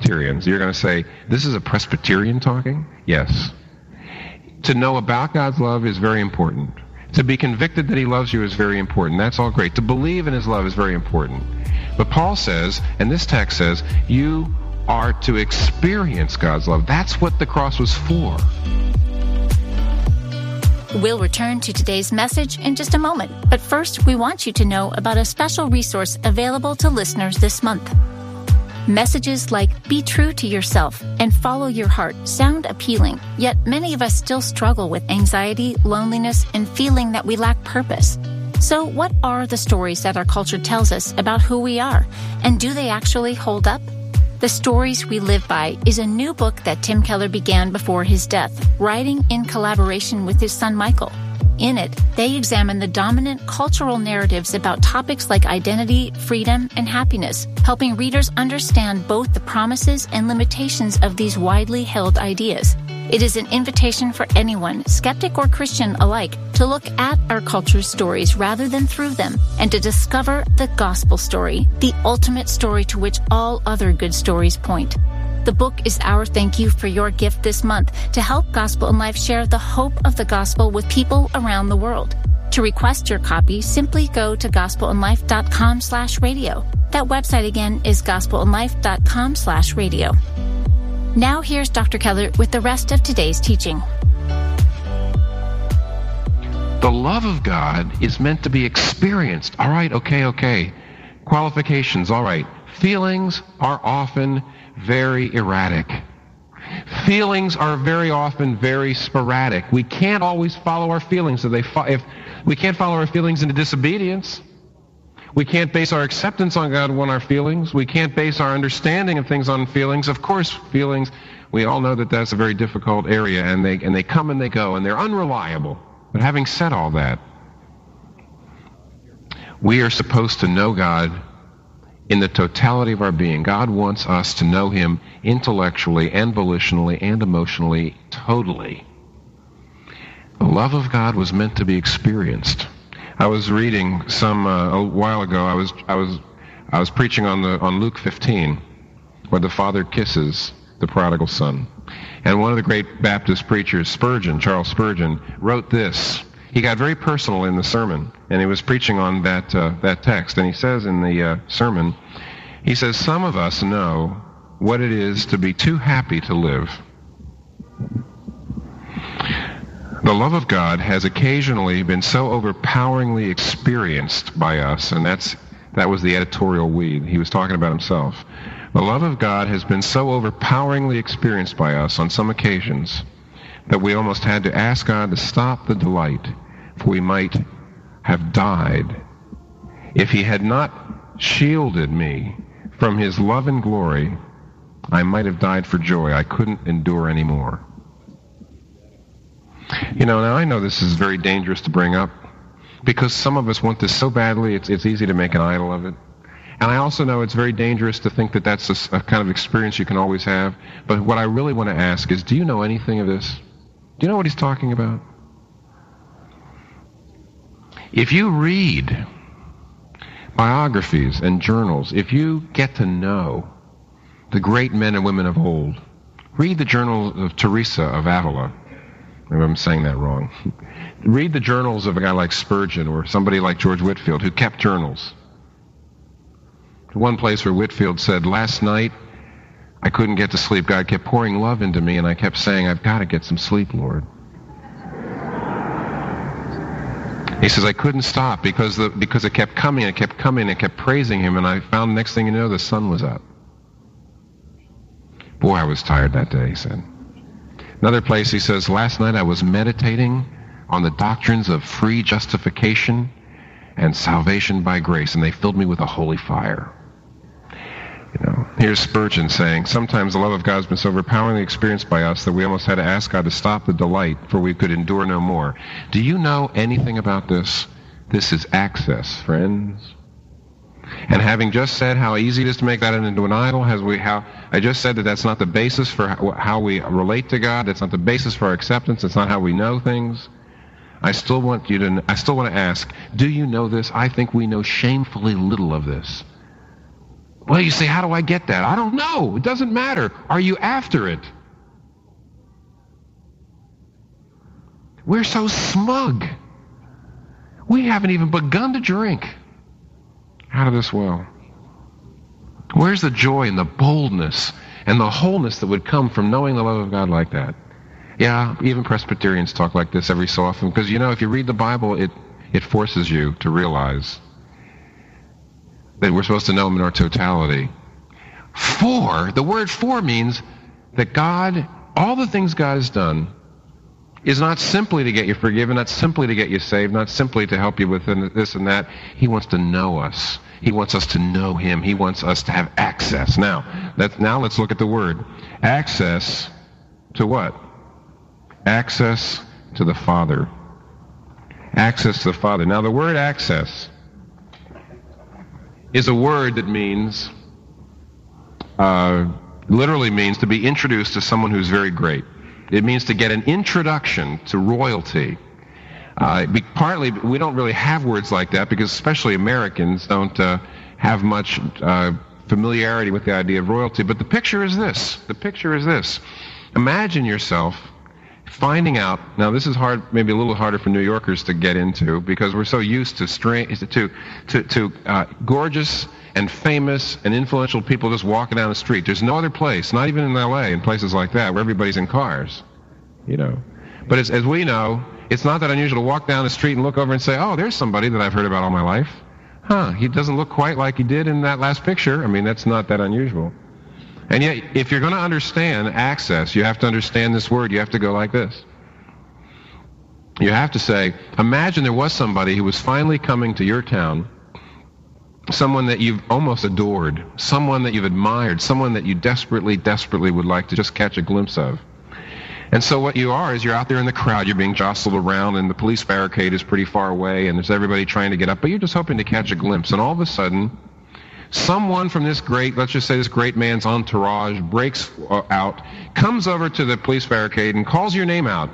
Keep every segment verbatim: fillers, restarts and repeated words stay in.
Presbyterians. You're going to say, this is a Presbyterian talking? Yes. To know about God's love is very important. To be convicted that he loves you is very important. That's all great. To believe in his love is very important. But Paul says, and this text says, you are to experience God's love. That's what the cross was for. We'll return to today's message in just a moment. But first, we want you to know about a special resource available to listeners this month. Messages like "Be true to yourself" and "Follow your heart" sound appealing, yet many of us still struggle with anxiety, loneliness, and feeling that we lack purpose. So what are the stories that our culture tells us about who we are, and do they actually hold up? The Stories We Live By is a new book that Tim Keller began before his death, writing in collaboration with his son Michael. In it, they examine the dominant cultural narratives about topics like identity, freedom, and happiness, helping readers understand both the promises and limitations of these widely held ideas. It is an invitation for anyone, skeptic or Christian alike, to look at our culture's stories rather than through them, and to discover the gospel story, the ultimate story to which all other good stories point. The book is our thank you for your gift this month to help Gospel in Life share the hope of the gospel with people around the world. To request your copy, simply go to gospelinlife.com slash radio. That website again is gospelinlife.com slash radio. Now here's Doctor Keller with the rest of today's teaching. The love of God is meant to be experienced. All right, okay, okay. Qualifications, all right. Feelings are often very erratic. Feelings are very often very sporadic. We can't always follow our feelings. So they fo- if we can't follow our feelings into disobedience, we can't base our acceptance on God on our feelings. We can't base our understanding of things on feelings. Of course, feelings, we all know that that's a very difficult area, and they and they come and they go, and they're unreliable. But having said all that, we are supposed to know God in the totality of our being. God wants us to know him intellectually and volitionally and emotionally, totally. The love of God was meant to be experienced. I was reading some uh, a while ago. I was I was I was preaching on the on Luke fifteen, where the father kisses the prodigal son, and one of the great Baptist preachers, Spurgeon, Charles Spurgeon, wrote this. He got very personal in the sermon, and he was preaching on that uh, that text. And he says in the uh, sermon, he says, some of us know what it is to be too happy to live. The love of God has occasionally been so overpoweringly experienced by us, and that's that was the editorial weed. He was talking about himself. The love of God has been so overpoweringly experienced by us on some occasions that we almost had to ask God to stop the delight, for we might have died. If he had not shielded me from his love and glory, I might have died for joy. I couldn't endure anymore. You know, now I know this is very dangerous to bring up, because some of us want this so badly, it's, it's easy to make an idol of it. And I also know it's very dangerous to think that that's a, a kind of experience you can always have. But what I really want to ask is, do you know anything of this? Do you know what he's talking about? If you read biographies and journals, if you get to know the great men and women of old, read the journal of Teresa of Avila. Maybe I'm saying that wrong. Read the journals of a guy like Spurgeon or somebody like George Whitefield who kept journals. One place where Whitefield said, last night I couldn't get to sleep. God kept pouring love into me, and I kept saying, I've got to get some sleep, Lord. He says, I couldn't stop because the, because it kept coming, it kept coming, it kept praising him, and I found next thing you know, the sun was up. Boy, I was tired that day, he said. Another place he says, last night I was meditating on the doctrines of free justification and salvation by grace, and they filled me with a holy fire. You know, here's Spurgeon saying, sometimes the love of God has been so overpoweringly experienced by us that we almost had to ask God to stop the delight, for we could endure no more. Do you know anything about this? This is access, friends. And having just said how easy it is to make that into an idol, as we how I just said that that's not the basis for how, how we relate to God, that's not the basis for our acceptance, it's not how we know things. I still want you to I still want to ask, do you know this? I think we know shamefully little of this. Well, you say, how do I get that? I don't know. It doesn't matter. Are you after it? We're so smug. We haven't even begun to drink out of this well. Where's the joy and the boldness and the wholeness that would come from knowing the love of God like that? Yeah, even Presbyterians talk like this every so often, because, you know, if you read the Bible, it, it forces you to realize that we're supposed to know him in our totality. For, the word for means that God, all the things God has done, is not simply to get you forgiven, not simply to get you saved, not simply to help you with this and that. He wants to know us. He wants us to know him. He wants us to have access. Now, that's, now let's look at the word. Access to what? Access to the Father. Access to the Father. Now, the word access is a word that means, uh, literally means to be introduced to someone who's very great. It means to get an introduction to royalty. Uh, be, partly, we don't really have words like that because especially Americans don't uh, have much uh, familiarity with the idea of royalty. But the picture is this. The picture is this. Imagine yourself finding out, now this is hard, maybe a little harder for New Yorkers to get into because we're so used to strange, to, to, to uh, gorgeous and famous and influential people just walking down the street. There's no other place, not even in L A, in places like that, where everybody's in cars, you know. But it's, as we know, it's not that unusual to walk down the street and look over and say, oh, there's somebody that I've heard about all my life. Huh, he doesn't look quite like he did in that last picture. I mean, that's not that unusual. And yet, if you're going to understand access, you have to understand this word. You have to go like this. You have to say, imagine there was somebody who was finally coming to your town, someone that you've almost adored, someone that you've admired, someone that you desperately, desperately would like to just catch a glimpse of. And so what you are is you're out there in the crowd, you're being jostled around, and the police barricade is pretty far away, and there's everybody trying to get up, but you're just hoping to catch a glimpse. And all of a sudden, someone from this great, let's just say this great man's entourage, breaks out, comes over to the police barricade and calls your name out.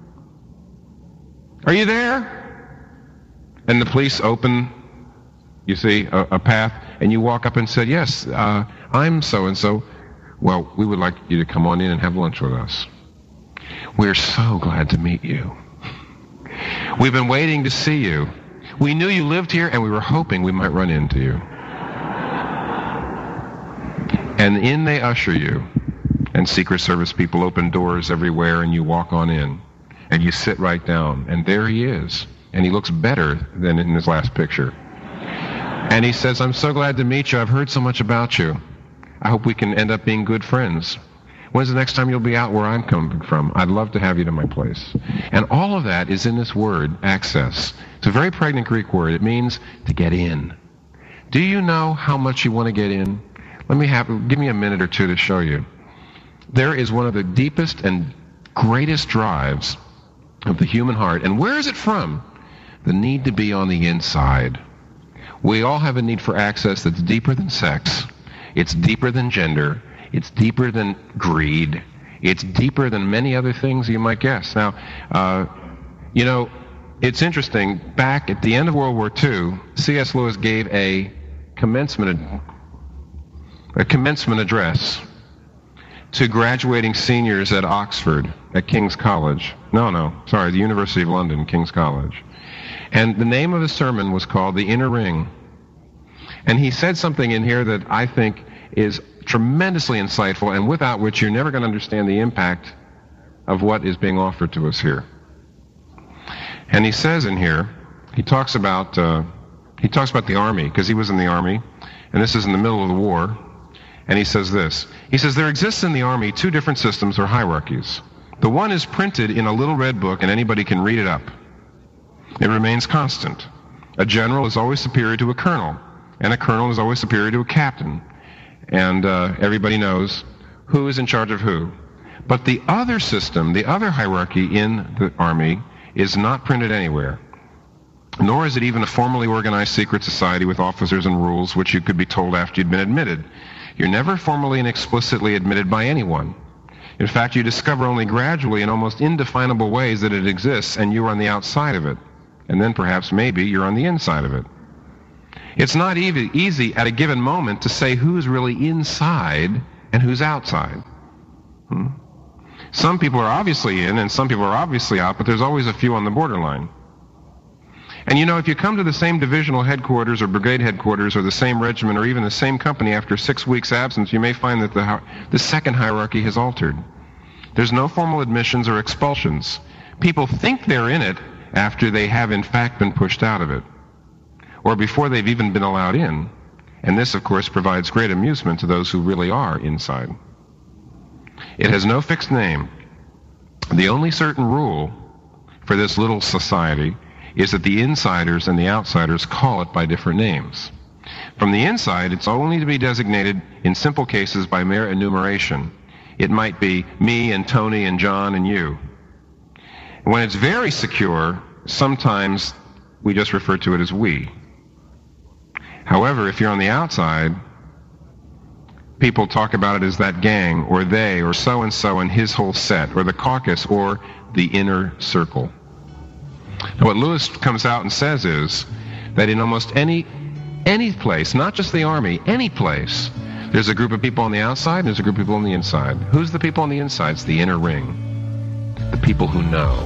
Are you there? And the police open, you see, a, a path, and you walk up and say, yes, uh, I'm so-and-so. Well, we would like you to come on in and have lunch with us. We're so glad to meet you. We've been waiting to see you. We knew you lived here, and we were hoping we might run into you. And in they usher you, and Secret Service people open doors everywhere, and you walk on in, and you sit right down, and there he is, and he looks better than in his last picture. And he says, I'm so glad to meet you. I've heard so much about you. I hope we can end up being good friends. When's the next time you'll be out where I'm coming from? I'd love to have you to my place. And all of that is in this word, access. It's a very pregnant Greek word. It means to get in. Do you know how much you want to get in? Let me have, give me a minute or two to show you. There is one of the deepest and greatest drives of the human heart. And where is it from? The need to be on the inside. We all have a need for access that's deeper than sex. It's deeper than gender. It's deeper than greed. It's deeper than many other things you might guess. Now, uh, you know, it's interesting. Back at the end of World War Two, C S Lewis gave a commencement a commencement address to graduating seniors at Oxford, at King's College. No, no, sorry, the University of London, King's College. And the name of the sermon was called The Inner Ring. And he said something in here that I think is tremendously insightful, and without which you're never going to understand the impact of what is being offered to us here. And he says in here, he talks about uh, he talks about the army, because he was in the army, and this is in the middle of the war. And he says this. He says, there exists in the army two different systems or hierarchies. The one is printed in a little red book, and anybody can read it up. It remains constant. A general is always superior to a colonel, and a colonel is always superior to a captain. And uh, everybody knows who is in charge of who. But the other system, the other hierarchy in the army, is not printed anywhere. Nor is it even a formally organized secret society with officers and rules which you could be told after you'd been admitted. You're never formally and explicitly admitted by anyone. In fact, you discover only gradually in almost indefinable ways that it exists, and you're on the outside of it. And then perhaps maybe you're on the inside of it. It's not even easy at a given moment to say who's really inside and who's outside. Hmm? Some people are obviously in and some people are obviously out, but there's always a few on the borderline. And you know, if you come to the same divisional headquarters or brigade headquarters or the same regiment or even the same company after six weeks' absence, you may find that the, the second hierarchy has altered. There's no formal admissions or expulsions. People think they're in it after they have in fact been pushed out of it, or before they've even been allowed in. And this, of course, provides great amusement to those who really are inside. It has no fixed name. The only certain rule for this little society is that the insiders and the outsiders call it by different names. From the inside, it's only to be designated in simple cases by mere enumeration. It might be me and Tony and John and you. When it's very secure, sometimes we just refer to it as we. However, if you're on the outside, people talk about it as that gang, or they, or so-and-so and his whole set, or the caucus, or the inner circle. Now, what Lewis comes out and says is that in almost any any place, not just the army, any place, there's a group of people on the outside and there's a group of people on the inside. Who's the people on the inside? It's the inner ring. The people who know.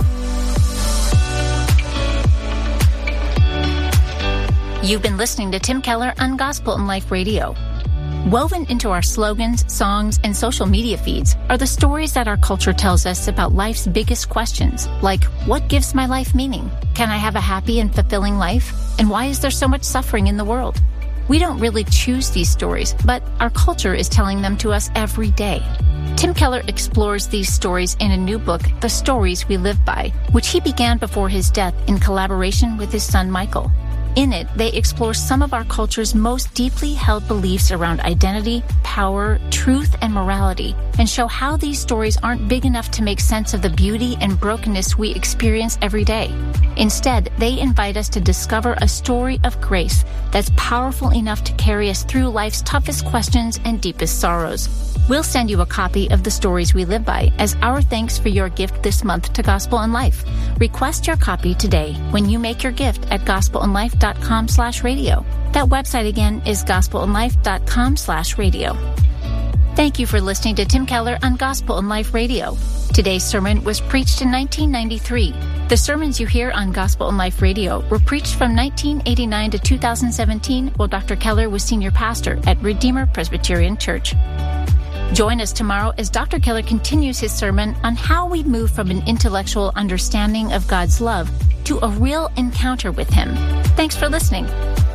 You've been listening to Tim Keller on Gospel in Life Radio. Woven into our slogans, songs, and social media feeds are the stories that our culture tells us about life's biggest questions, like, what gives my life meaning? Can I have a happy and fulfilling life? And why is there so much suffering in the world? We don't really choose these stories, but our culture is telling them to us every day. Tim Keller explores these stories in a new book, The Stories We Live By, which he began before his death in collaboration with his son Michael. In it, they explore some of our culture's most deeply held beliefs around identity, power, truth, and morality, and show how these stories aren't big enough to make sense of the beauty and brokenness we experience every day. Instead, they invite us to discover a story of grace that's powerful enough to carry us through life's toughest questions and deepest sorrows. We'll send you a copy of The Stories We Live By as our thanks for your gift this month to Gospel in Life. Request your copy today when you make your gift at gospelinlife.com slash radio. That website again is gospelinlife.com slash radio. Thank you for listening to Tim Keller on Gospel in Life Radio. Today's sermon was preached in nineteen ninety-three. The sermons you hear on Gospel in Life Radio were preached from nineteen eighty-nine to two thousand seventeen while Doctor Keller was senior pastor at Redeemer Presbyterian Church. Join us tomorrow as Doctor Keller continues his sermon on how we move from an intellectual understanding of God's love to a real encounter with Him. Thanks for listening.